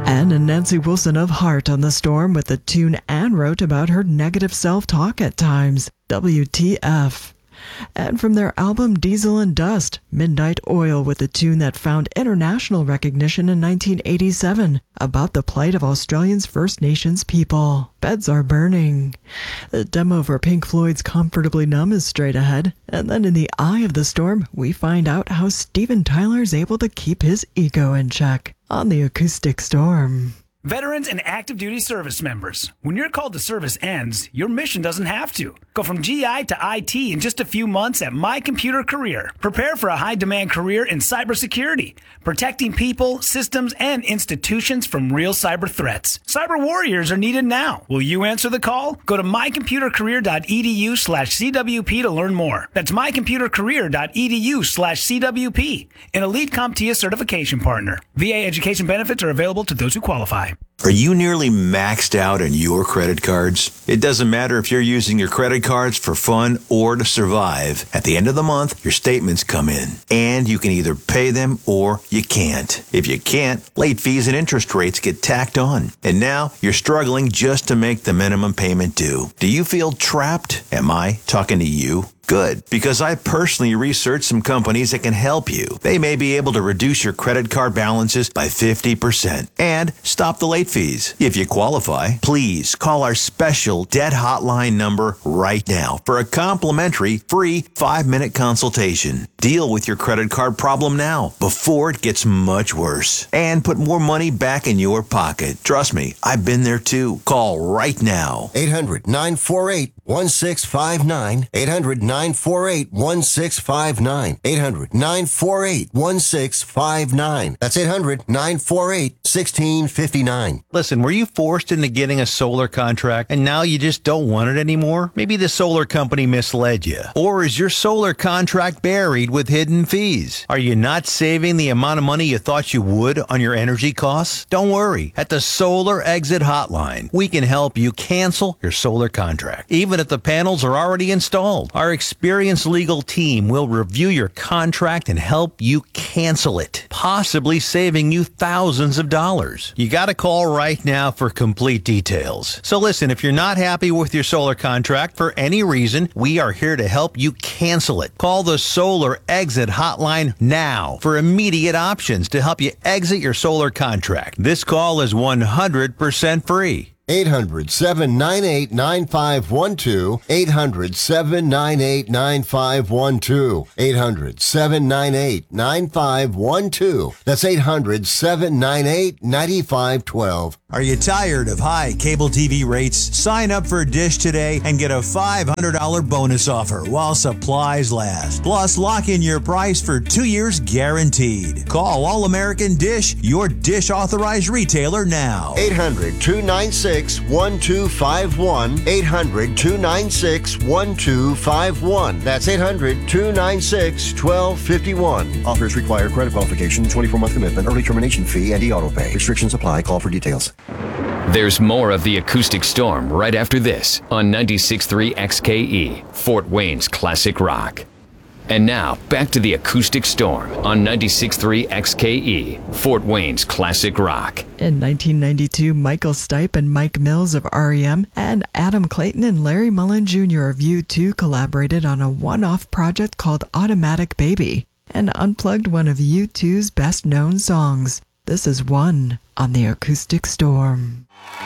And Nancy Wilson of Heart on the storm with the tune Anne wrote about her negative self-talk at times. WTF. And from their album Diesel and Dust, Midnight Oil with a tune that found international recognition in 1987 about the plight of Australia's First Nations people. Beds Are Burning. The demo for Pink Floyd's Comfortably Numb is straight ahead, and then in the eye of the storm, we find out how Steven Tyler is able to keep his ego in check on the Acoustic Storm. Veterans and active duty service members, when your call to service ends, your mission doesn't have to. Go from GI to IT in just a few months at My Computer Career. Prepare for a high-demand career in cybersecurity, protecting people, systems, and institutions from real cyber threats. Cyber warriors are needed now. Will you answer the call? Go to mycomputercareer.edu/CWP to learn more. That's mycomputercareer.edu/CWP, an elite CompTIA certification partner. VA education benefits are available to those who qualify. Are you nearly maxed out on your credit cards? It doesn't matter if you're using your credit cards for fun or to survive. At the end of the month, your statements come in, and you can either pay them or you can't. If you can't, late fees and interest rates get tacked on. And now you're struggling just to make the minimum payment due. Do you feel trapped? Am I talking to you? Good, because I personally researched some companies that can help you. They may be able to reduce your credit card balances by 50% and stop the late fees. If you qualify, please call our special debt hotline number right now for a complimentary free 5-minute consultation. Deal with your credit card problem now before it gets much worse and put more money back in your pocket. Trust me, I've been there too. Call right now. 800-948-1659. 800-948-1659. 800-948-1659. That's 800-948-1659. Listen, were you forced into getting a solar contract and now you just don't want it anymore? Maybe the solar company misled you. Or is your solar contract buried with hidden fees? Are you not saving the amount of money you thought you would on your energy costs? Don't worry. At the Solar Exit Hotline, we can help you cancel your solar contract, even if the panels are already installed. Our experienced legal team will review your contract and help you cancel it, possibly saving you thousands of dollars. You got to call right now for complete details. So listen, if you're not happy with your solar contract for any reason, we are here to help you cancel it. Call the Solar Exit Hotline now for immediate options to help you exit your solar contract. This call is 100% free. 800-798-9512. 800-798-9512. 800-798-9512. That's 800-798-9512. Are you tired of high cable TV rates? Sign up for Dish today and get a $500 bonus offer while supplies last. Plus, lock in your price for 2 years guaranteed. Call All American Dish, your Dish authorized retailer now. 800-296-1251. 800-296-1251. That's 800-296-1251. Offers require credit qualification, 24-month commitment, early termination fee, and e-auto pay. Restrictions apply. Call for details. There's more of the Acoustic Storm right after this on 96.3 XKE, Fort Wayne's classic rock. And now, back to the Acoustic Storm on 96.3 XKE, Fort Wayne's classic rock. In 1992, Michael Stipe and Mike Mills of REM and Adam Clayton and Larry Mullen Jr. of U2 collaborated on a one-off project called Automatic Baby and unplugged one of U2's best-known songs. This is One on the Acoustic Storm.